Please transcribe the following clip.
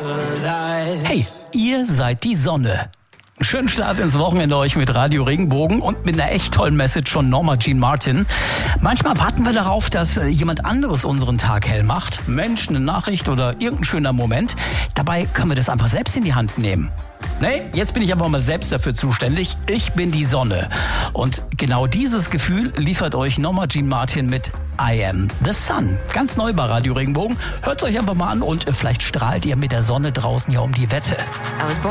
Hey, ihr seid die Sonne. Schönen Start ins Wochenende euch mit Radio Regenbogen und mit einer echt tollen Message von Norma Jean Martin. Manchmal warten wir darauf, dass jemand anderes unseren Tag hell macht. Mensch, eine Nachricht oder irgendein schöner Moment. Dabei können wir das einfach selbst in die Hand nehmen. Nee, jetzt bin ich aber mal selbst dafür zuständig. Ich bin die Sonne. Und genau dieses Gefühl liefert euch Norma Jean Martin mit I Am the Sun. Ganz neu bei Radio Regenbogen. Hört es euch einfach mal an und vielleicht strahlt ihr mit der Sonne draußen ja um die Wette.